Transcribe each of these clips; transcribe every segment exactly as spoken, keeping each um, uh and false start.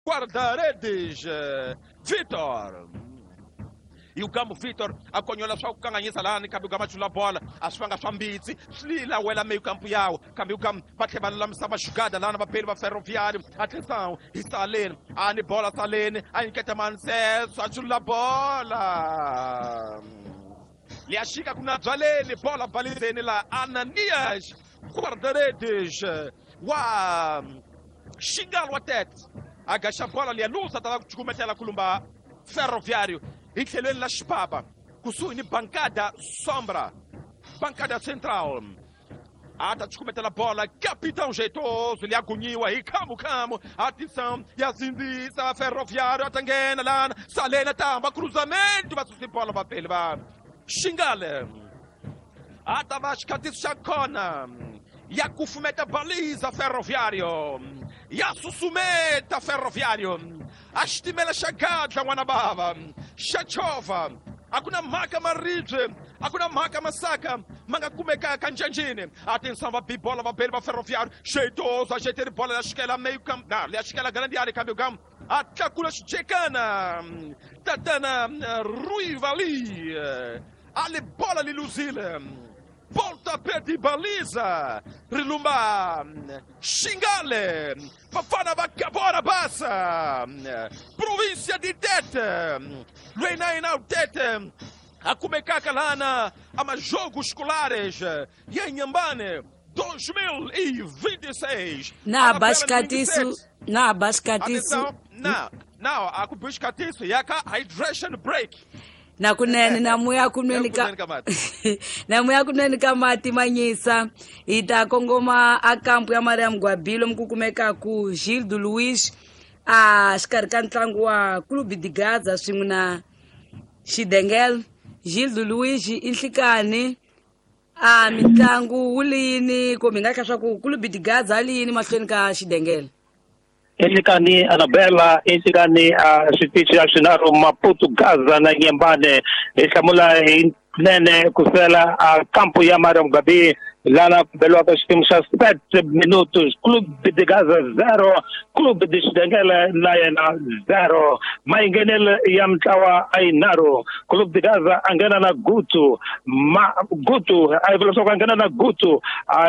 guarda-redes, Vitor. E o Gamo Vitor aconhola só o canganhisa lá, cabe o Gamo a bola, as fangas ambitsi, slila o ela meio campo yao, cabe o Gamo, bate a lá, estava jogada lá na pele ferroviário, atenção, está além, a bola está além, a enquete mancesso, a bola. Li achika kuna dzaleni bola balizeni la Ananias, guarda-redes, wa xingalo até, agacha a bola ali, a luz está lá começando a culumba ferroviário. Ixelweni la Xipaba, kusuni bancada sombra, bancada central. Ata descometendo a bola, capitão jeitoso, ele agoniu aí, camo, camo, atenção, e a Zindisa, ferroviário, atangena, lá, salena, tamba, cruzamento, vai suscitar bola para ele, vai. Xingale. Ata vascatis chacona, e a cufumeta baliza, ferroviário, e a sussumeta, ferroviário. Astimela chagada wanabava, Shachova, hakuna maka marije, hakuna maka masaka, manga kumeka kanjanjini. Atenção, vai bola, vai pele, vai ferroviário, jeitoso, ajeita de bola, acho que ela meio campo, não, acho que ela grande área, câmbio gam, atacula checana, tatana, ruivali, ali bola ali luzile. Volta perto de baliza, Rilumba, Xingale, Fafana Vacabora Bassa, província de Tete, Reinaina Tete, a Cumecaca Lana, a jogos escolares, e em Nhambane, dois mil e vinte e seis. Na Bascatiço, na Bascatiço. Não, não, a Bascatiço, e a hydration break. Na kunene na muya kunene ka na muya kunene ka mati manyisa ita kongoma a campo ya Mariam Guabilo mkukumeka ku Gilles do Luiz a xikari ntlangu wa Clube de Gaza swin'we na Xidengele. Gilles do Luiz inhlikani a mitlangu wulini ko minga ka swa ku Clube de Gaza alini mahlweni ka Xidengele. Inhlikani Anabela, inhlikani a xitichi ya xinaro Maputo Gaza na Nyembane, ihlamula nene kusela a campo ya Mariam Gabi, lana belo ka xitim xa sete minutos, Clube de Gaza zero, Clube de Xidengele na yena zero, maingenele ya mtawa ainaro, Clube de Gaza angena na Gutu, ma Gutu, ay velo so angena na Gutu, a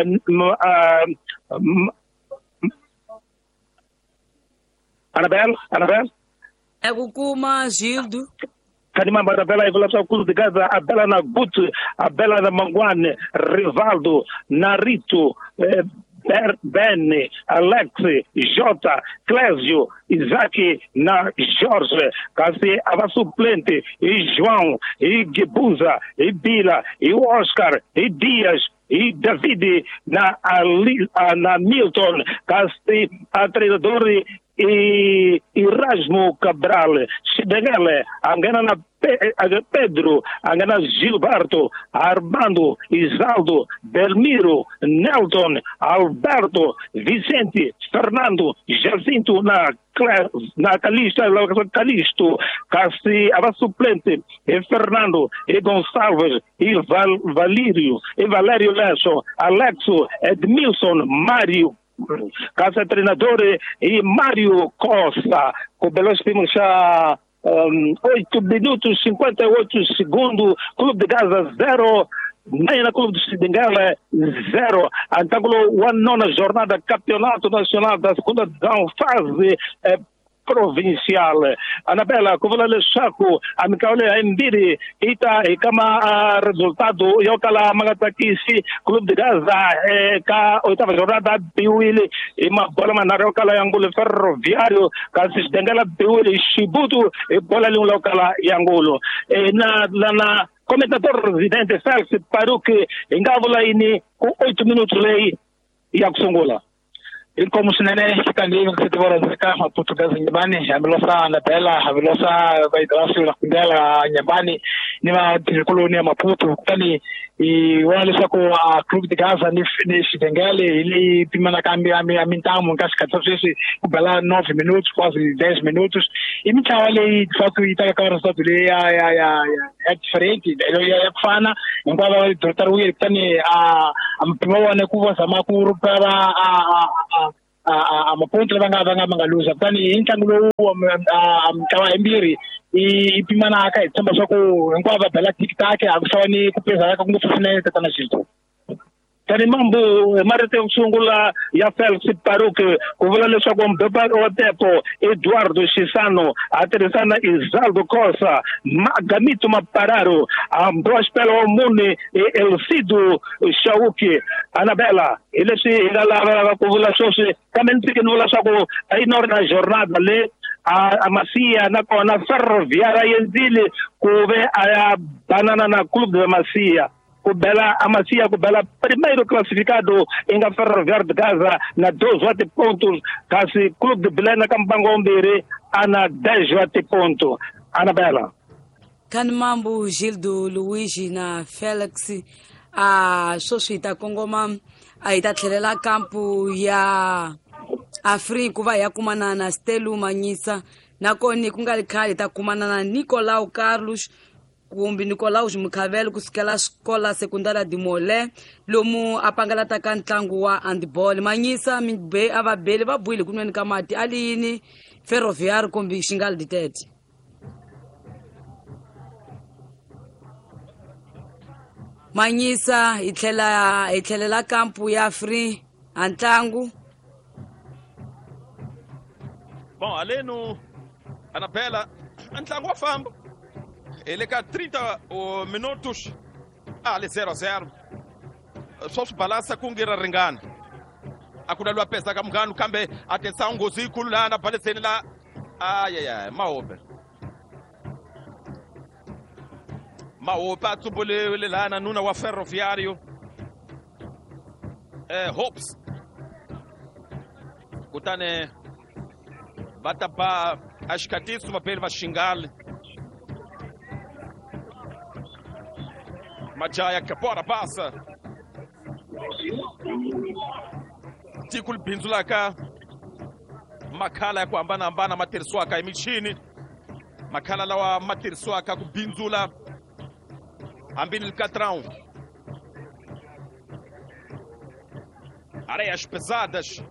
Anabel, Anabel? É Kukuma, Gildo. Kanima Barabela, evolução Clube de Gaza, a Bela na Guto, a Bela na Manguane, Rivaldo, Narito, eh, Ben, Alexi, Jota, Clésio, Isaac, na Jorge, Cassi, Ava Suplente, e João, e Gibuza, e Bila, e Oscar, e Dias, e David, na, Ali, na Milton, Cassi, a treinador e Erasmo Cabral, Xidengele, angana na Pedro, angana Gilberto, Armando, Isaldo, Belmiro, Nelton, Alberto, Vicente, Fernando, Jacinto na na Calista, Calisto, Cassi, Ava Suplente, e Fernando, e Gonçalves, e Val, Valírio, e Valério Lesso, Alexo, Edmilson, Mário, Casa Treinador e Mário Costa, com belos primos já um, oito minutos e cinquenta e oito segundos, Clube de Gaza zero, nem na Clube de Xidengele zero. Antágulo, a nona jornada Campeonato Nacional da segunda divisão, fase eh, provincial. Anabela, Kuvala Chaco, Amikaole Mbiri, Ita, e kama resultado, Yokala Magatakisi, Clube de Gaza, e ka oitava jornada, Biwili, e uma bola manarocala Angulo Ferroviário, Cassis Dengala, Biwili, Shibutu, e bola Locala Angulo. E na, na, comentador residente Felix Paruque, em Gavola ini, com oito minutos lei, e a Kusongola. E como se nene kikandi ngakitibora zika Maputo Gaza nyambani amelosa na pela amelosa baidrasi la kundela nyambani nima tikulu ni Maputo tani e wale sako a Clube de Gaza ni ni Xidengele ele pimana kambi ami amintamu ngasika tsotsi kubala nove minutos quase dez minutos e mitawale de fato itaka kama resultado ya ya ya é diferente ele é fana ngaba doutor Will tani a ampimawa ne kuva sama ku para a a mapunto lava nga nga luza kutani intlangu lowu mtawa embiri ipimana aka itsamba swa ku hinkwavo bela tikitake a ku fani ku peza ka ku ngopfu tana xintu tani mambo marite usungula ya Felix Paruk ku vula leswaku mbeba wa tepo Eduardo Shisano atirhisana Izaldo Kosa Magamito Mapararo ambro spelo wa mune Elcido Shauki Anabela ilesi ilala ku vula sweswi kambe ndzi ke vula swaku ayinori na jornada le a Masia na kona Ferroviária yenzile ku ve aya banana na Clube de Masia kubela Amasia kubela primeiro classificado inga Ferroviária de Gaza na doze wate pontos kasi Clube de Belém Kambango mbiri ana dez wate ponto Anabela kan mambo Gildo Luigi na Felix a Sosuita Kongoma a itatlhelela kampu ya Afrika kuva ya kumana na Stelu Manyisa nakoni kungali khali ta kumana na Nicolau Carlos kumbi Nicolaus Mukhavelo kusukela skola sekundara di Mole lomu apangala taka ntlangu wa handball Manyisa mibe avabeli va buile kunweni ka mati alini Ferroviária kumbi xingali ditete Manyisa itlhela itlhelela kampu ya free antlangu Bom, aleno Anabela antlangu wa famba ele ka trinta minutos ali zero a zero só se balança com guerra ringana akuna lwa pesa ka mngano kambe atenção ngozi kulana baleseni la ay ay ay maobe maobe atsubule lana nuna wa Ferroviário eh hopes kutane batapa ashkatisu mapele vashingali Majaya Kapora passa Tikul Binzulaka Makala ya kuambana ambana Matirsuaka imichini Makala lawa Matirsuaka kubinzula Ambini Ilcatrão Areias pesadas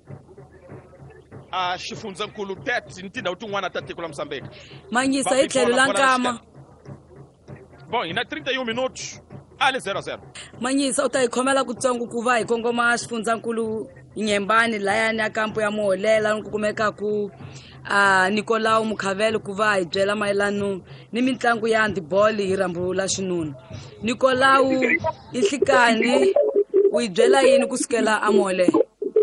A Chifunzankulu Tete Ntinda utungwana tatikula Msambeka Manyisa itlhelo lankama Bom, e na trinta e um minutos, ali zero a zero. Manyisa utayikhomela kutsongo kuva ikongoma Xifunzankulu Nyembani layani ya kampu ya Moholela nkukumeka ku uh, Nicolau Mukhavelo kuva ibyela mayelano ni mitlangu ya handball hi rambula xinuna Nicolau ihlikani u ibyela yini kusukela a Moholela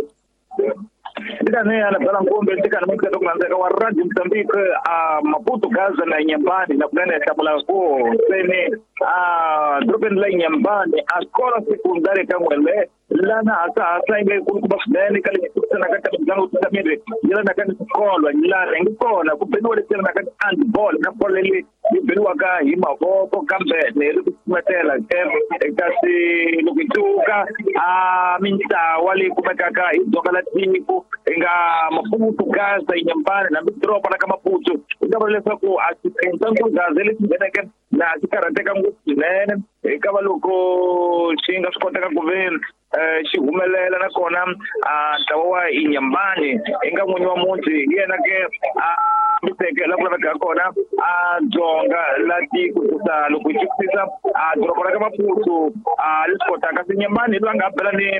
Ndikane ana bala ngombe ndikane mukeka tokulanzeka wa Radio Mozambique a Maputo Gaza na Nyambani na kunene tabula ko sene a dropen la Nyambani a skola sekundari kamwele lana asa asa inge kuba fdeni kali kusana kata mjango tusamire yala na kan skola yala ngikola kupendwa tena na kan handball na polele yibelwa ka himavoko kambe ne kumatela ke kasi lokituka a minta wale kumeka ka idokala tiku nga Maputo Gaza Nyambani na mitropa na kama Maputo ndabalesa ko asipentango Gaza ile tibeke na sikarateka ngusinene ekaba loko shinga sikoteka kuven xihumelela na kona tawa inyambani enga munyi wa muti yena ke miteke la kula ka kona a jonga la ti kusa loko chipisa a drobora ka Maputo a liskota ka nyambani langa bela ni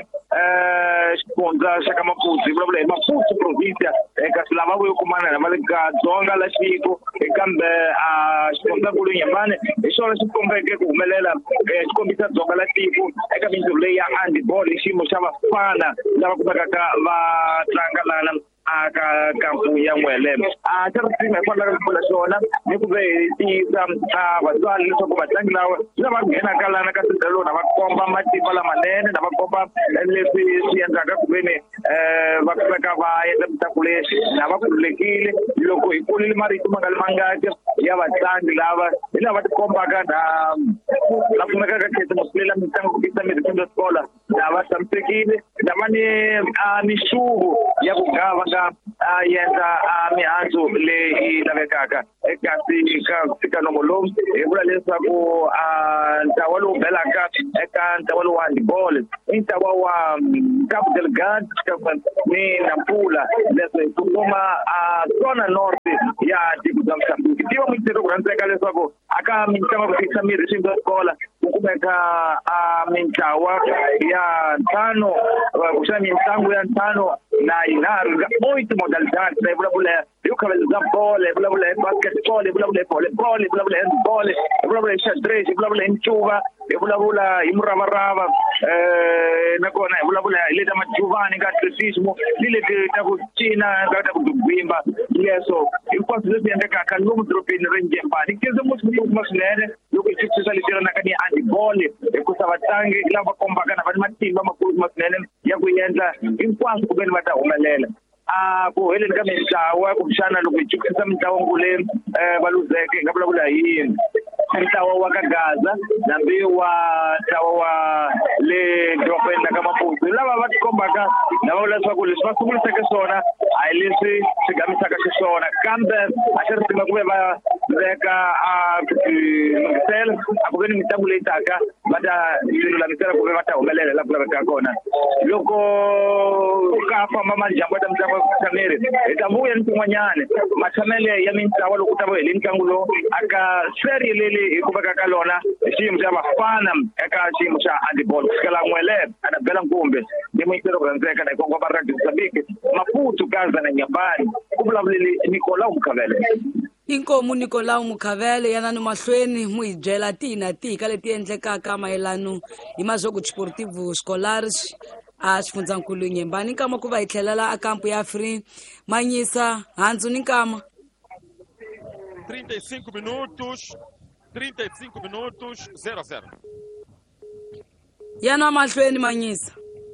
sponza shaka Maputo problem Maputo provincia eka slava yo kumana na malika jonga la chiko ekambe a sponza kulu nyambani eshola sikombeke kuhumelela sikombisa jonga la tiku eka binzule ya andi ishimo shabafana lava kubaka va tlangalana aka kampu ya Mwele a tarifima kwa la kula shona ni kube tisa bazali soko batangila na bagena kala na katindalo na bakomba matipa la manene na bakomba lefi sienda ka kubene eh bakaka ba yenda mtakule na bakulekile loko ikuli mari tumangal mangaje ya batandi lava ila batkomba ka na la kumeka ka kete muslela mitango kisa mitendo skola na vasamsekile namani mixuvo ya ku gava nga yenza mihandzu leyi lavekaka kasi ka nomolomu hi vula leswaku ntlawa lowu belaka eka ntlawa lowu wa handball i ntlawa wa Cabo Delgado ni Nampula leswi hi kuma zona north ya tiko ta Mozambique tiwa mitiro ku rhandzeka leswaku aka mitlangu ku fikisa miri swi nga skola ku kumeka mitlawa ya ntlhanu ku xana mitlangu ya ntlhanu na yinharhu ka oito modalidades leyi vulavula hi ku khaveleza ball hi vulavula hi basketball hi vulavula hi volleyball hi vulavula hi handball hi vulavula hi xadrez hi vulavula hi ncuva hi vulavula hi muravarava nakona hi vulavula hi leta majuvani ka atletismo ni leti ta ku cina ka ta ku dubimba leswo hinkwaswo leswi endlekaka lomu dorobeni ri Njembani keze musi swinene loko hi twisisa letira na ka ni handball hikusa vatlangi lava kombaka na va ni matimba makulu swinene ya ku endla hinkwaswo ku veni va ta humelela a ku heleni ka mitlawa ku xana loko hi twisisa mitlangu leyi va luzeke nga vulavula hi ntlawa wa ka Gaza nambe wa ntlawa wa le dorobeni na ka Maputo lava va tikombaka na va vula leswaku leswi va sunguliseke swona a hi leswi swi gamisaka xiswona kambe a xi ri tima ku ve va veka a lunghisela a ku ve ni mitlangu leyi taka va ta lulamisela ku ve va ta humelela laha ku laveka kona loko ka famba majambu ta mitlangu ya kutameri hi ta vuya ni tin'wanyana matshamele ya mitlawa loko ta va hi le ntlangu lowu aka serie leli hi ku veka ka lona xiyimo xa vafana eka xiyimo xa handball kusukela n'wele ana bela nkumbe ni mitiro ku rhandzeka na hikongo va rugby Mozambique Maputo Gaza na Njembani ku vulavuleli Nicolau Mukhavele Inkomu Nicolau Mukhavele yana no mahlweni mu hi byela tina tika leti endlekaka mayelano hi mazoku sportivo scolares a xifundzakulu Njembani kama ku va hi tlhelela a kampu ya Free Manyisa Handzu ni kama trinta e cinco minutos trinta e cinco minutos zero a zero yana mahlweni Manyisa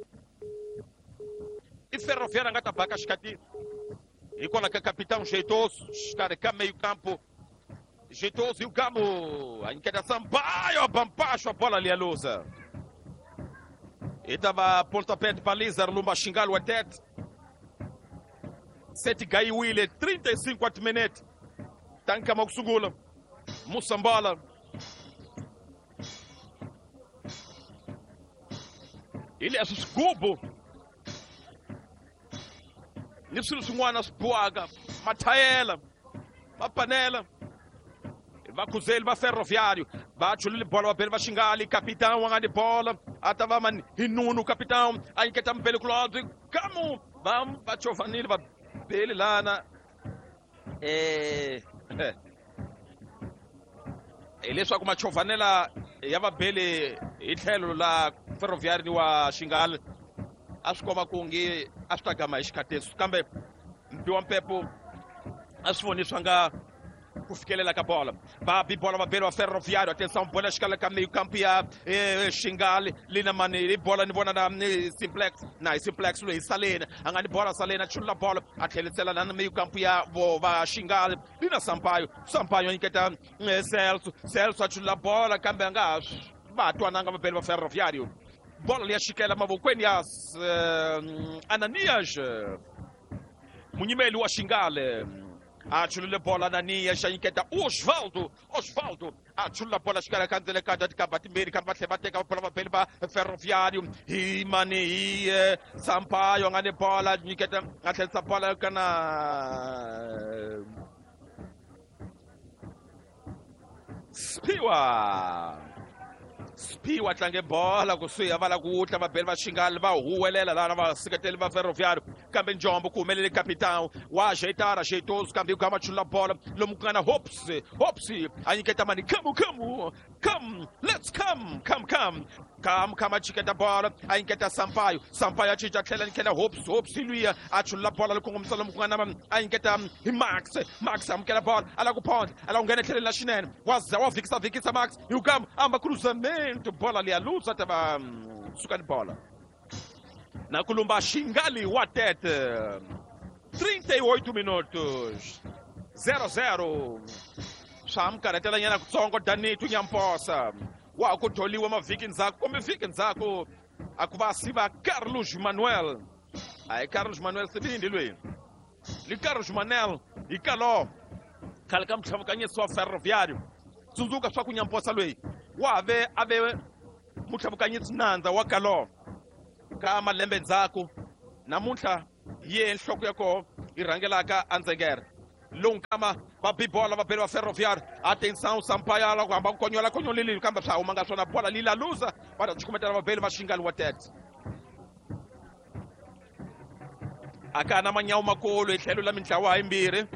e Ferroviária nga ta baka xikati e quando que capitão Jeitoso cara cá meio campo Jeitoso e o Gamo a inquietação vai o bampacho a bola ali a lusa e tava pontapé de baliza Lumba Xingalo até sete gai Wille trinta e cinco minutos tanka Makusugula Musambala ele é suscubo Nipsulu Sungwanas Puaga Mataela Mapanela vai Cuzel vai Ferroviário vai Chulili bola vai vai xingar ali capitão anga de bola atava man Hinuno capitão aí que tam pelo lado como vamos vai Giovanni vai pele lá na eh ele só com uma Giovanella yava bele itlhelo la Ferroviário wa Xingal asukoma kungi asitagama xikatesu kambe mpiwa mpepo asifoniswa nga kufikelela ka bola va bibola va belo Ferroviário atenção bola escala ka meio campo ya Xingal lina mani bola ni bona na simplex na simplex lo Salena angani bola Salena chula bola atlhelisela na meio campo ya va Xingal lina Sampaio Sampaio inketa Celso Celso achula bola kambe anga batwa nanga va belo Ferroviário bola ali a Chiquela mavokweni ya Ananias Munyimeli wa Xingal achulule bola Ananias inketa Osvaldo Osvaldo achula bola Chiquela kandele kada kabati meri kabate bateka bola pele ba Ferroviário e mani Sampaio ngane bola inketa atletsa bola kana Spiwa Spiwa tlange bola kusuya vala kuhla vabheli va Xingalo va huwelela lana vaseketeli va Ferroviário kambe Njombo ku humelele capitão wa Jeitara Jeitoso kambe u gama chula bola lomu ku nga na Hops Hops a nyiketa mani come come come let's come come come come come a chiketa bola a nyiketa Sampaio Sampaio a chicha tlhela nyiketa Hops Hops lui a chula bola lo kongomisa lomu ku nga na a nyiketa Max Max amkela bola ala ku ponta ala ungena tlhelela swinene waza wa vikisa vikisa Max u gama amba cruzamento bola ali a luz tava sukani bola na Kulumba Xingali Watete trinta e oito minutos zero a zero Sam karatela nyana kutsongo Danito Nyamposa wa kutoliwa maviki nzako kumbe viki nzako akuvasiva Carlos Manuel. Aí Carlos Manuel Sebindi lui. Li Carlos Manuel e Caló. Calcam chamukanye só ferroviário. Suzuka só kunyamposa lui. Wa ave ave muchamukanye tsinanza wa Caló. Kama lembe nzako namuntlha ye nhloko yako irangelaka Anzenger. Lungama va bibola va belo va ferroviário. Atenção Sampaio la kuhamba konyola konyolili kamba sa umanga sona bola lila luza para tikumetela va belo va Xingale Watete. Aka na manyawu makulu ehlelo la mintlawa imbirhi.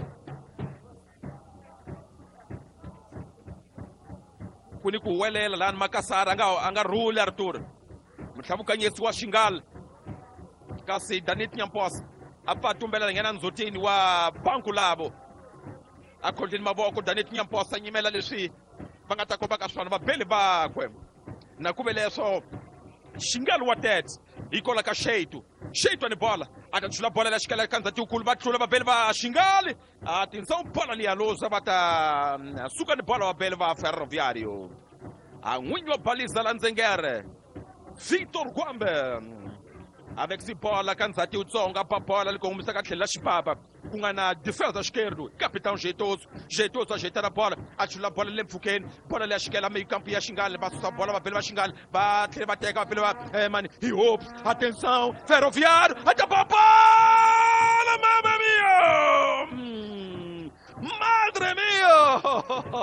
Kuni ku welela lana Makasara anga anga rule Arthur. Mutlavukanyisi wa Xingale. Kasi Danit Nyamposa apa tumbela ngena nzotini wa banku labo. Akholdini mavoko Danit Nyamposa nyimela leswi va nga ta komba ka swona vabeli vakwe. Na kuve leswo Xingale Watete ikola ka Sheito. Sheito ni bola. Atachula bola la Xingale kanzati ukulu va tlula vabeli va Xingale. Atenção bola li alusa va ta suka ni bola vabeli va Ferroviário. A n'winyi wa baliza la Nzengere Victor Gwambe. Avec si bola kanzati utsonga pa bola likomisa ka tlhela xipapa ku nga na defensa esquerdo capitão Jeitoso Jeitoso ajeita a bola achula bola le mpfukeni bola le xikela meio campo ya Xingale va susa bola va bela va Xingale va tlhela va teka va bela va eh mani he hopes atenção Ferroviário ata bola mamma mia mm, madre mia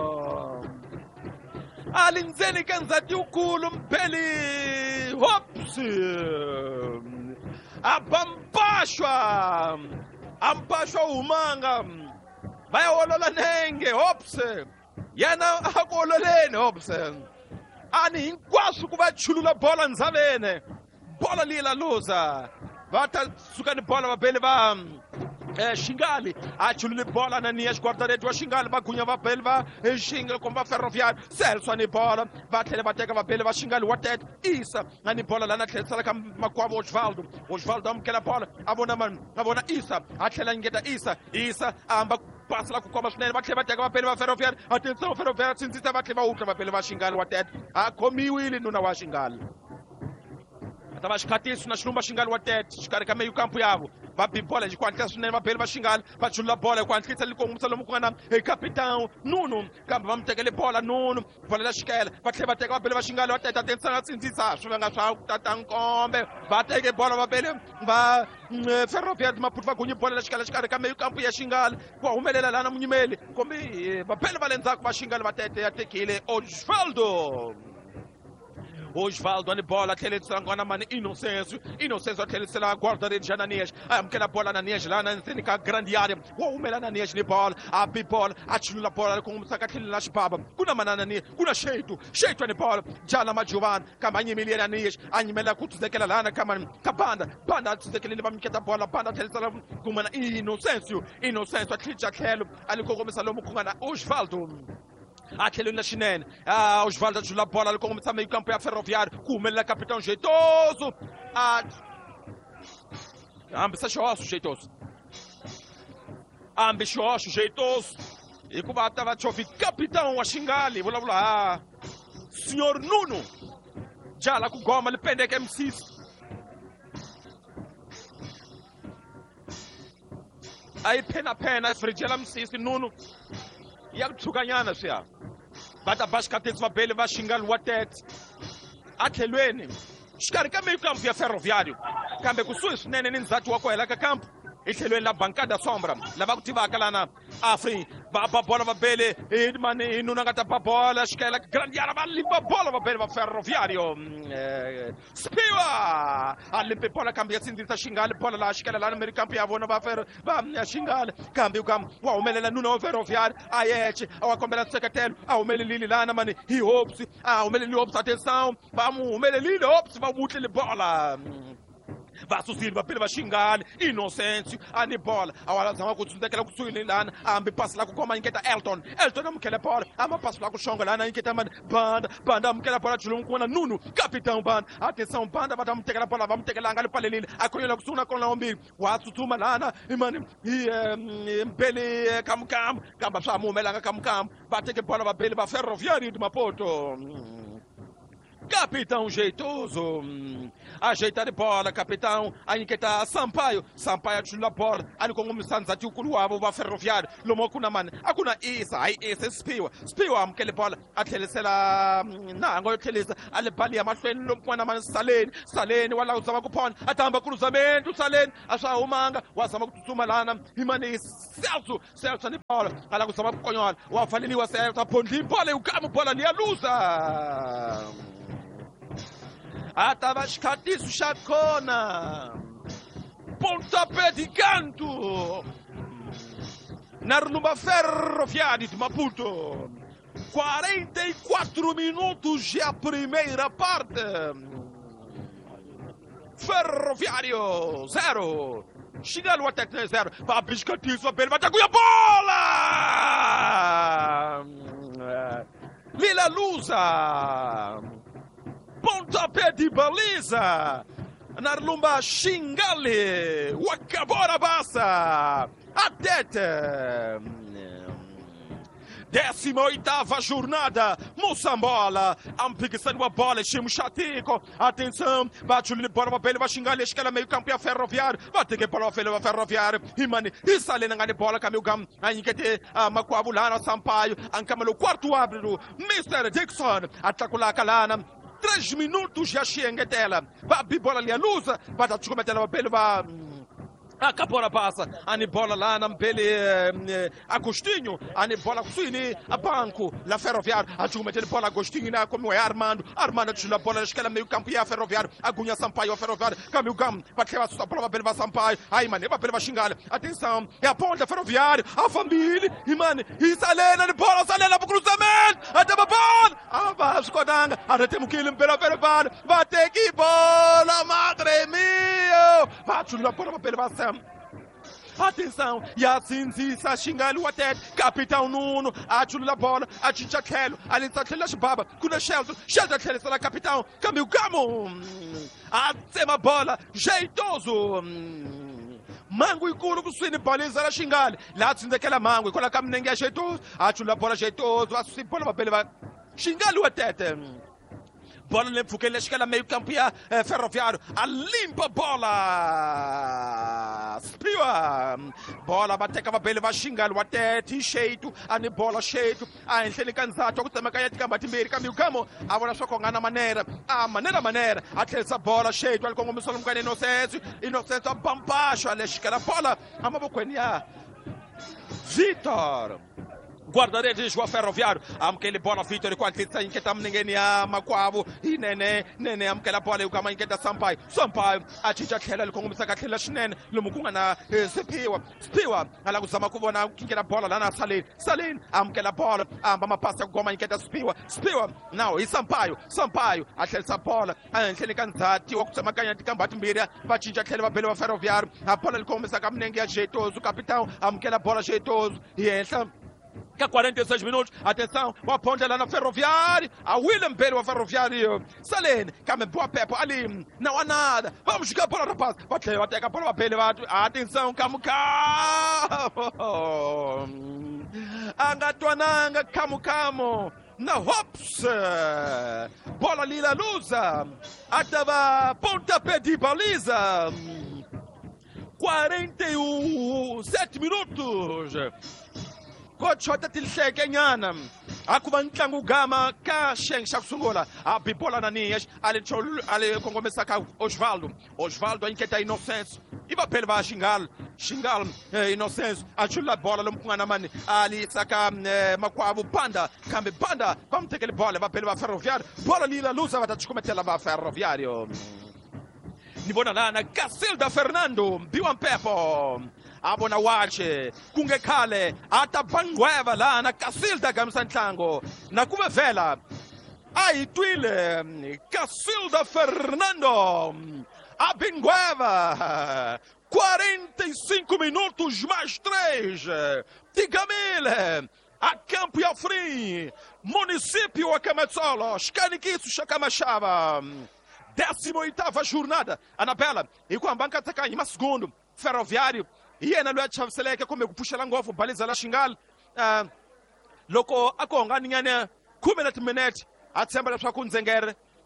alinzeni kanzati ukulu mpeli hops abampashwa ampashwa umanga bayawolola nenge hops yena akololeni hops ani hinkwaswo ku va chulula bola ndzavene bola lila luza va ta suka ni bola va beli va Eh, Xingale achulule bola na nia guardaretti wa Xingale va gunya va beli va Xingale com va Ferroviário Celso ni bola va tlhela va teka va beli va Xingale Watete Isa na ni bola lana tlherisela ka makwavo Osvaldo Osvaldo amukela bola avona man avona Isa a tlhela ngeta Isa Isa amba passa la ku koma swinene va tlhela va teka va beli va Ferroviário atenção Ferroviário sindzisa va tlhela va utla va beli va Xingale Watete a khomiwile nuna wa Xingale tava xikhatisi na xilumba Xingale Watete xikarhi ka meio campo yavo va bibola hi ku hatlisa swinene va beli va Xingale va chulula bola hi ku hatlisa likongomisa lomu ku nga na hi capitão Nuno kambe va mu tekele bola Nuno bola la xikela va tlhela va teka va beli va Xingale Watete atenção na sindzisa swi vanga swa tata nkombe va teke bola va beli va Ferroviário Maputo va gunyi bola la xikela xikarhi ka meio campo ya Xingale ku humelela lana munyimeli kombi va beli va le ndzhaku va Xingale Watete ya tekile Osvaldo Osvaldo ani bola tlhelisela ngwana mani Inocêncio Inocêncio tlhelisela a guarda-redes já Ananias amukela bola Ananias lá na ndzeni ka grande área wa humela Ananias ni bola a bibola a chulula bola kongomisa ka tlhelela xipapa kuna mana Ananias kuna Sheito Sheito ni bola jala majuvan kama nyimeli Ananias anyimela ku tuzekela lana kama kabanda banda tuzekela va miketa bola banda tlhelisela kumana Inocêncio Inocêncio atlhija tlhelo alikongomisa lomu ku nga na Osvaldo Aquele na xinene, ah, Osvaldo achula bola ali começa meio campo ya Ferroviário, kumela capitão Jeitoso, ah, ambisa xoxo Jeitoso, ambi xoxo Jeitoso, e como tava chovi capitão wa Xingale, vula vula, ah, senhor Nuno, já lá com goma ele pende que M seis, aí pena pena, frigela M seis Nuno. Ya kuthukanyana siya bata bashikathetsi va beli va Xingale Watete a tlhelweni xikarhi ka meio campo ya Ferroviário kambe kusuhi swinene ni ndzati wa ku hela ka campo etlhelweni la Bancada Sombra lava ku tivaka lana Afri va ba bola va beli hi mani hi nuna nga ta ba bola xikela grandiara va limpa bola va beli va Ferroviário Spiwa a limpe bola kambe ya sindzisa Xingale bola la xikela lana meio campo ya vona va fer va Xingale kambe u kam wa humelela nuna wa Ferroviário a yeche a wa kombela seketelo a humelelile lana mani hi hopes a humelelile hopes atenção va mu humelelile hopes va mutlele bola va susile va beli va Xingale Inocêncio ani bola awala zama ku tsundzekela kusuhi ni lana ambi pasi la ku koma nyiketa Elton Elton amukela bola ama pasi la ku xonga lana nyiketa man banda banda amukela bola chulungu kuna Nuno capitão banda atenção banda va tamtekela bola va mtekela ngale palelile akhonyela kusuna kona ombili wa tsutsuma lana imani mbeli kamkam kamba swa mumelanga kamkam va teke bola va beli va Ferroviário de Maputo Capitão jeitoso, ajeita de bola, capitão, aí que tá Sampaio, Sampaio atchula bola, ali com o Sanzati ukuluwabo wa Ferroviário, lomo kuna man, akuna isa, aí isa spiwa, spiwa mkele bola, athelisela na ngoyo thelisa, ale bali amahlweni lomkwana man Saleni, Saleni wala uzama kupona, atamba cruzamento, Saleni, asha umanga, wazama kututsuma lana, imani Celso, Celso ni bola, ala kuzama kukonyola, wafaliliwa Celso, apondi bola, ukamu bola ni alusa. Atabashkatisu Chacona, pontapé de canto, Narlumba Ferroviário de Maputo, quarenta e quatro minutos de a primeira parte, Ferroviário zero, Xingalo até zero, Babishkatisu Abel Bataguia bola, Lila Lusa. Pontapé de baliza, Narlumba Xingale, Wakabora Bassa, Atete. Décima oitava jornada, Moçambola, Ampiquissando a bola, Chimo Chatico, atenção, bate o bola, uma pele, vai xingar, ele escala meio campo, Ferroviário, vai ter que para o filho, Ferroviário, e mani, e salena de bola, caminho gam, aí que te, a Macuabulana, Sampaio, Ancamelo, quarto árbitro, mister Dixon, Atacula Calana, três minutos já chega dela, vai bola ali a luz, vai dar chuva dela, pele, vai. Acabou a passa, a bola lá na pele Agostinho, a bola Suini, a banco, la Ferroviário, a chuva de bola Agostinho, como é Armando, Armando de bola, escala meio campo e a Ferroviário, a Gunha Sampaio, a Ferroviário, caminho gam, vai ter a sua prova pela Sampaio, aí mano, vai pela xingada, atenção, é a ponta Ferroviário, a família, e mano, e Salena de bola, Salena para o cruzamento, até a bola, a Vasco Danga, a temos que ir pela Ferroviário, vai ter que bola, madre mia, vai chuva bola pela Sam. Atenção, e assim se xingando o até, capitão Nuno, a chula bola, a chicha quelo, a lenta tela baba, kuna Shelton, Shelton tela sala capitão, caminho gamo, a sema bola, jeitoso, mango e curo com suíne baliza a xingar, lá se daquela mango, e quando a caminho é jeitoso, a chula bola jeitoso, a suíne bola vai xingar o até. Bola limpa, que ele escala meio campeão, é, Ferroviário, a limpa bola, Spiwa, bola bate com a pele, vai xingar o até, cheio, a bola cheio, a gente ele cansado, o tema caia de combate meio caminho camo, agora só com a maneira, a maneira maneira, até essa bola cheio, ele com o pessoal um bocadinho inocente, inocente a bampacho, a escala bola, a maboquenia, Vitor. Guarda-redes João Ferroviário, aquele bola Vitor, quando está em que tam ninguém a Macuavo, e Nenê, Nenê, aquela bola, o caminho que está Sampaio, Sampaio, a Chicha Kela, como se aquela Chinen, Lumucunga na Spiwa, Spiwa, ela usa Macuvo na que era bola lá na Salin, Salin, aquela bola, a Mama passa com a que está Spiwa, Spiwa, não, e Sampaio, Sampaio, aquela bola, a aquele cantar, tio, que se macanha de combate mira, a Chicha Kela, pelo Ferroviário, a bola, ele começa a caminhar jeitoso, o capitão, aquela bola jeitoso, e essa. Que quarenta e seis minutos, atenção, o ponte lá na Ferroviário, a William Pedro, a Ferroviário, Salene, Camen Boa Pepo, ali, não há nada, vamos jogar bola rapaz, bateu até que a bola pele, atenção, Camu Camo, Angatuananga, Camu Camo, na Hops, bola Lila Lusa, atava pontapé de baliza, quarenta e sete minutos. Kochota tilhleke nyana akuba ntlangu gama ka sheng shakusungula abibola nanias ale chol ale kongomesa ka Osvaldo Osvaldo inketa Inocêncio iba pele va xingal xingal Inocêncio achula bola lompungana mani ali saka Makwavo banda kambe banda vamos ter aquele bola va pele va Ferroviário bola Lila Lusa va tachikometela va Ferroviário Nibona lana Cacilda Fernando Biwan Pepo Abona wache kungekale atabangweva la na Cacilda Gamsantlango na kumevela aitwile Cacilda Fernando abingweva quarenta e cinco minutos mais três de Camille a Campo e Alfrim município Acametsola Xcaniquiço Xacamachava décima oitava jornada Anabela e com a banca ataca em segundo Ferroviário e na lua chavseleke como puxa lá ngofu baliza la xingal loko akonga ninyane kumi na minute atsemba la kunzengere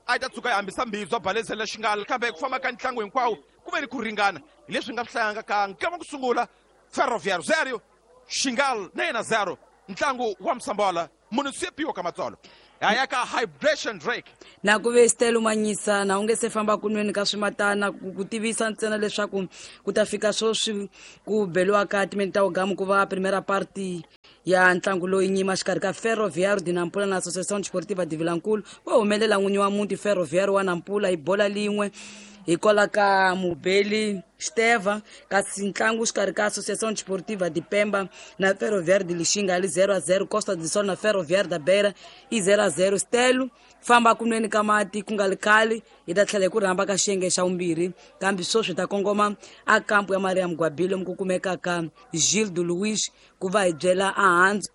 a ta tsuka hambisa mbizwa balezela xingalo kambe ku famba ka ntlangu hinkwawo ku ve ni ku ringana hi leswi nga hlanga ka nkama ku sungula Ferroviário zero Xingalo na yena zero ntlangu wa Msambola municipio ka Matsolo ayaka hydration break na ku ve Stelo Manyisa na unge se famba kunweni ka swimatana ku tivisa ntsena leswaku ku ta fika swoswi ku beliwa ka timenta ogamu ku va primera party ya ntlangu loyi nyima xikarhi ka Ferroviário de Nampula na Associação Desportiva de Vilankulu wo humelela n'winyi wa muti Ferroviário wa Nampula hi bola lin'we hikwala ka Mubeli Steva kasi ntlangu xikarhi ka Associação Desportiva de Pemba na Ferroviário de Lixinga ali zero a zero Costa do Sol na Ferroviário da Beira i zero a zero Stelo famba kunweni ka mati ku nga likhali hi ta tlhela ku rhamba ka xiyenge xa vumbirhi kambe swoswi ta kongoma a kampu ya Maria Mgwabilo ku kumeka ka Gilles de Luis ku va hi byela a handzu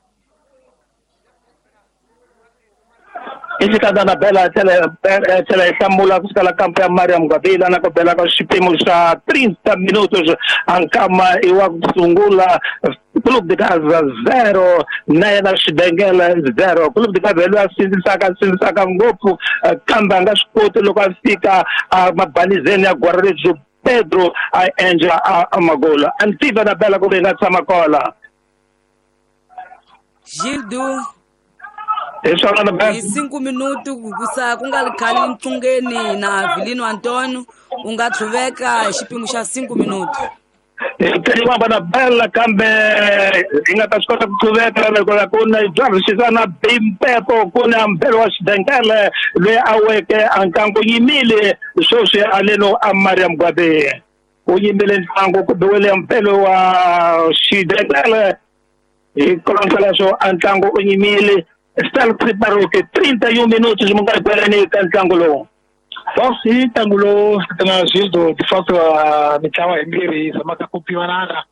Esse cada na bela tele tele hlamula kusukela kampu ya Maria Mgwabilo na ku bela ka xiphemu xa trinta minutos ankama iwa ku sungula Clube de Gaza zero na yena Xidengele zero Clube de Gaza lo sindzisaka sindzisaka ngopfu kambe anga swi koti loko a fika mabalizeni ya Guarrejo Pedro a endla a magolo antiva na bela ku ve nga tshama kola Gildo Esona na bela hi cinco minutos kusa ku nga likhali ntungeni na Avelino Antônio u nga tluveka hi xiphemu xa cinco minutos Kani wamba na bela kambe inga ta swi kota ku tluveka loko ku na byavisisana bimpepo ku na mbelo wa Xidengele loyi a weke ankangu yimile swoswi aleno a Maria Mgwabilo u yimile ntlangu ku bewele mbelo wa Xidengele hi kolontsela swo a ntlangu u yimile Stelo preparo que trinta e um minutos munga peleni ka ntlangu lowu Bom, sim, tangulo na Gildo, de fato a mitlawa embiri samaka kupiwanana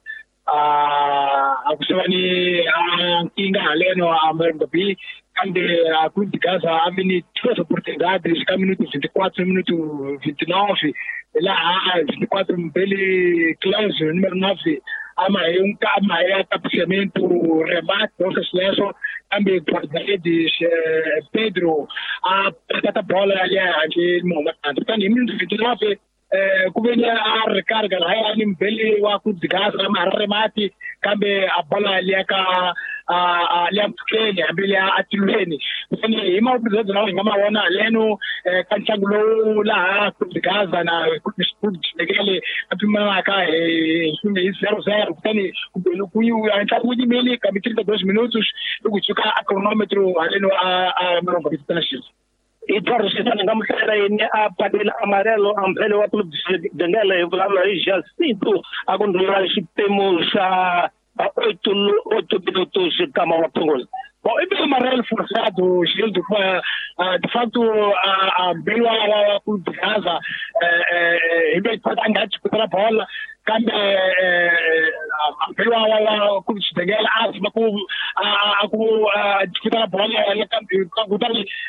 a kusema ni kinga aleno a Mgwabilo kande a Clube de Gaza amini duas oportunidades, cada minuto vinte e quatro, minuto vinte e nove, lá a vinte e quatro Mbele Cláudio, número nove, ama é um ama é tapiciamento remate, ou seja, ambe guarda-redes Pedro a pegata bola ali aqui no momento. Então, em minuto vinte e nove, kuvenya a recarga lá ali Mbele wa Clube de Gaza, ama remate, kambe a bola ali ka a liamkenya Mbele a Tilweni. Então, ima episódio não ngama wana leno kanchangulo la Clube de Gaza na Clube de Gaza apima ka e zero zero. Então, kuyu anta kuji meli kambe trinta e dois minutos ukuchuka a cronômetro aleno a a Maronga International. Eduardo Citano ngamutera yini a padela amarelo ambele wa Clube de Xidengele vulavula hi Jacinto a ku ndlula xiphemu xa oito oito minutos kama wa Pongola. Bom, é bem amarelo forçado, Gildo, de fato, a Bela wa Clube de Gaza, é bem para andar disputar a bola, quando a Bela wa Clube de Xidengele, a disputar a bola, ela quando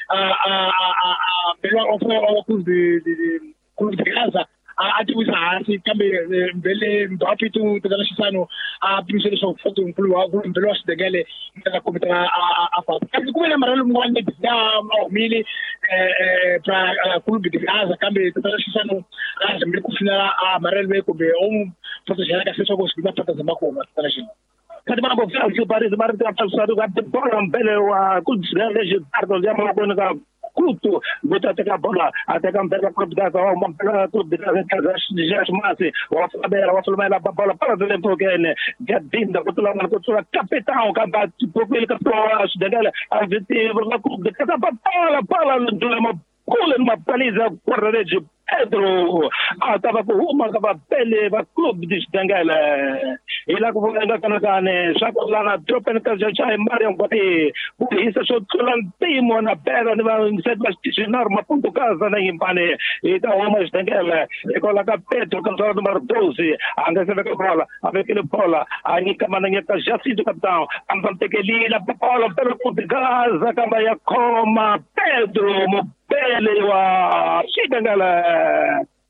a Bela wa Clube de Gaza, a atibuza hansi kambe Mbele Mbapi tu tadala xisano a prinsele so foto nkulu wa Mbele wa Xidengele ka komita a fa kasi kumele marelo mngwane ya mili pra Clube de Gaza kambe tadala xisano a Mbele kufina a marelo be ko be um foto jana ka seso ko sibina pata zama ko tadala xisano kadi mambo fa ju Paris mar ta falsado ga de bola Mbele wa Clube de Xidengele Dardo ya mo ko na Kutu, bota até a bola, até a Mbele Clube de Gaza, uma Clube de Gaza, já chamasse, o Flamengo, o Flamengo, a bola para dentro do game, Gadinda, o Flamengo, o capitão, o pouco ele captou a Xidengele, a gente, o Clube de Gaza, bola, bola, uma pula numa baliza, Guarrejo Pedro, ah, tava com uma tava pele, o Clube de Xidengele, e lá com o Flamengo, canagane, já com lá na tropa, na casa já é Maria Mgwabilo, por isso só tulantimo na pera, não sei mais que norma ponto casa na impane, então o mais Xidengele, e coloca Pedro, cantor número doze, anda se vê bola, a ver aquele bola, a Nica Mananha já se do capitão, a Pantequeli, a bola pelo Clube de Gaza, Cambaia Coma, Pedro, Mbele wa Xidengele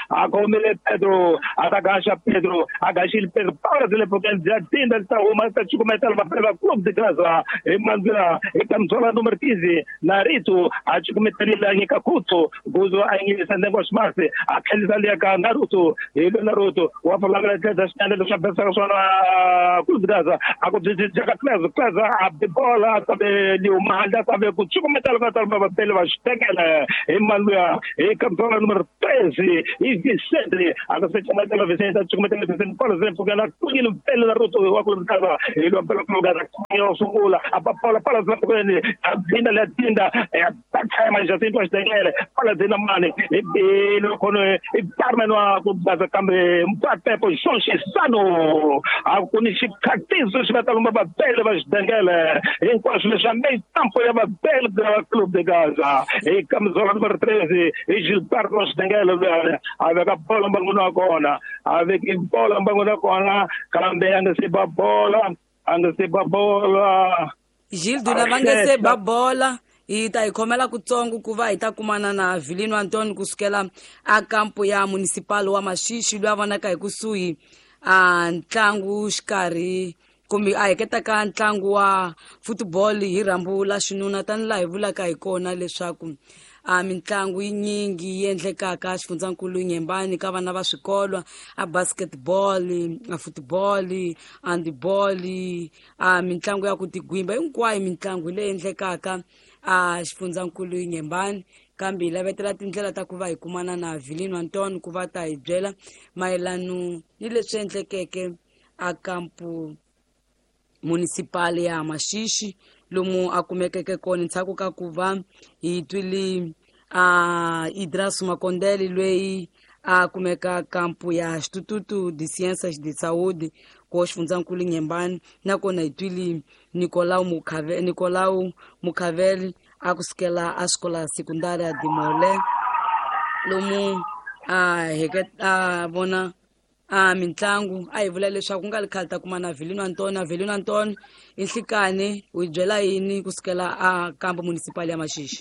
akomele Pedro atagasha Pedro agashil Pedro para zile porque já tinda está uma está chukumeta la para clube de casa e manzira e kamsola número quinze Narito a chukumeta la ngikakuto buzo aingi sandengo smart akali ali ka Naruto e Naruto wa falar que da standard da cabeça sona clube de casa ako de jaga classe classe a bola tabe ni uma anda tabe ku chukumeta la para pele va stegela e manzira e kamsola número treze e Vicente ako se chukumeta la Vicente chukumeta la Vicente por exemplo que na kunilo pele Naruto wa clube de casa e lo pelo lugar yo sungula a bola para za kwene abinda la tinda e ataka já tem duas dele para dina mane e belo kono e parmeno a kubaza kambe mpate position sano a kunishi katizo shibata lumba bele vas dengele e quase jamais tempo ya bele do clube de Gaza e camisola número treze e Gilberto Dengele avec a bola mbanguna kona avec une bola mbanguna kona kambe anga se bola anga se bola Gilles duna vanga se bola hi ta hi khomela kutsongo ku va hi ta kumana na Vilino Antoni kusukela a kampo ya municipal wa Mashishi lwa vonaka hi kusuhi a ntlangu xikarhi kumbe a heketa ka ntlangu wa football hi rambula xinuna tani la hi vulaka hi kona leswaku a mitlangu yinyingi yi endlekaka xifundzakulu Nyembani ka vana va swikolo a basketball a football handball a mitlangu ya ku tigwimba hinkwayo mitlangu leyi endlekaka a xifundzakulu Nyembani kambe lavetela tindlela ta ku va hi kumana na Vilino Antoni ku va ta hi byela mayelano ni leswi endlekeke a kampu municipal ya Mashishi lomu a kumekeke kona ntshaku ka ku va hi twile a Idras Makondele lweyi a kumeka kampu ya Instituto de Ciências de Saúde ko xifundzakulu Nyembani nakona hi twile Nicolau Mukhaveli Nicolau Mukhaveli a kusukela a xikola secundária de Mole lomu a heketa vona a mitlangu a hi vula leswaku ku nga likhali ta kuma na Vilino Antoni Vilino Antoni inhlikane u byela yini kusukela a kampo municipal ya Mashishi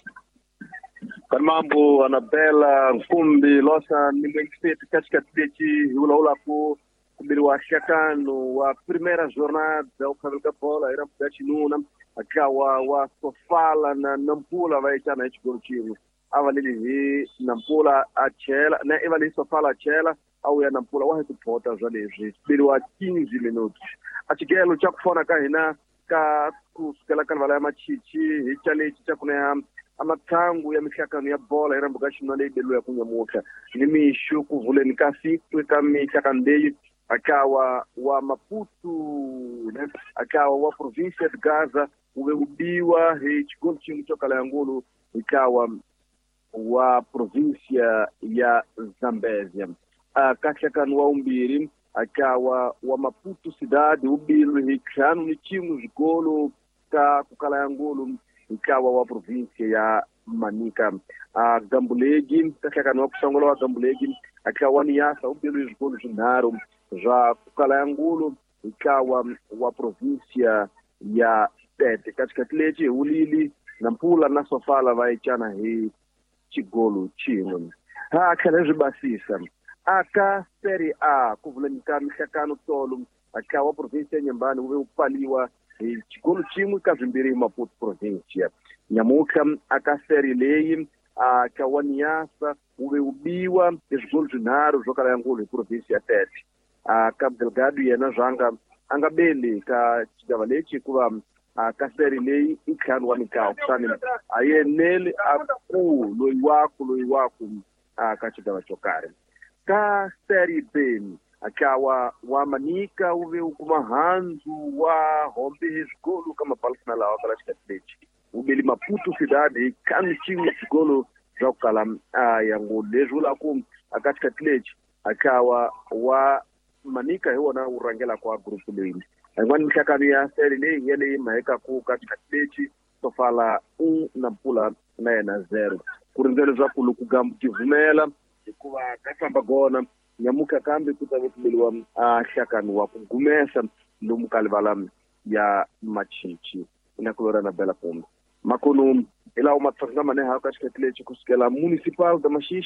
Mambo Anabela Nkumbi losa nimengifeti katika tichi ula ula ku kubiri wa shakano wa primeira jornada da ukhavelka bola era mudati nuna akawa wa Sofala na Nampula vai chana hichi gol chini avalili hi Nampula achela na evali Sofala achela au ya Nampula wa hitupota zalezi kubiri wa quinze minutos achigelo cha kufona ka hina ka kusukela kanvala ya machichi hichale chicha kuna amathangu ya mishakano ya bola era mbugashi nale belu ya kunyamuka nimishu kuvuleni kasi tweka mishakandeyi akawa wa Maputo né? Akawa wa província de Gaza ubehubiwa hichigol chingu choka la Angolo ikawa wa província ya Zambézia akashakano wa umbiri akawa wa Maputo cidade ubilu hichano ni chingu zigolo ka kukala Angolo ikawa wa província ya Manica a Gambulegi kashakano wa kusongola wa Gambulegi akawa ni yasa ubilu zigolo zinaro já kukala Angolo ikawa wa província ya Tete katika tileje ulili Nampula na Sofala vai chana hi chigolo chino ha kaleji basisa aka Série A kuvulanika mishakano tolo akawa província Nyembani uwe upaliwa hi chigolo chimo kazimbiri Maputo província nyamuka aka Série Lei akawa niasa uwe ubiwa chigolo zinaro zokala Angolo província Tete a Cabo Delgado yena janga angabeli ka chigavalechi kuva ka Série Lei ikhanu wa mikao sani ayenele aku loi wako loi wako ka chigava chokare ka Série B akawa wa Manica uve ukuma hanzu wa hombe hizgolo kama palkina la wakala chikatilechi ubeli Maputo cidade kanu chingu chigolo zokala ya ngolezu la kum akachikatilechi akawa wa Manica hiyo na urangela kwa grupu lini ngwani mshakano ya Série Lei yele maeka ku katika tilechi Sofala un Nampula na na zero kurindele za kuluku gambu kivumela kuwa kasamba gona nyamuka kambi kutavutuliwa shakano wa kugumesa lumukalivala ya machichi inakulora na bela pombe makono ila umatangama ne haka katika tilechi kusikela municipal da Mashishi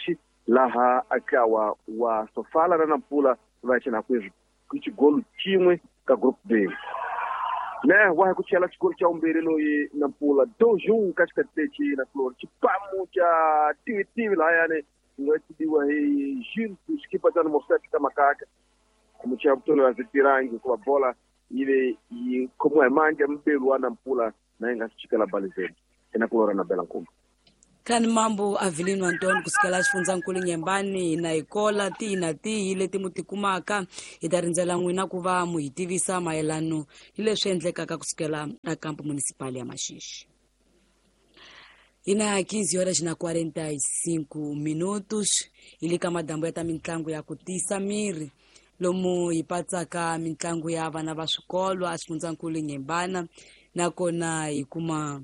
laha akawa wa Sofala na Nampula vai tena kwezo kuchigolo chimwe ka group B né wa kuchela chigolo cha umbirilo yi Nampula dois um katika techi na flor chipamu cha tiwi tiwi la yani ngatidiwa hii Gilles skipa tano mofati kama kaka kumchia mtoto wa zitirangi kwa bola ile como é manja mbelu wa Nampula na inga chika la balizeni ina kulora na bela nkumbu kan mambo Avelino Anton kusikala xifunza nkulu nyembani na ikola ti na ti ile timutikumaka itarinzela n'wina ku va mu hitivisa mayelano ni leswi endlekaka kusikela a kampo municipal ya Mashishi. Ina quinze horas na quarenta e cinco minutos ili kama dambo ya mitlangu ya kutisa miri lomu ipatsaka mitlangu ya vana va swikolo a xifunza nkulu nyembana nakona ikuma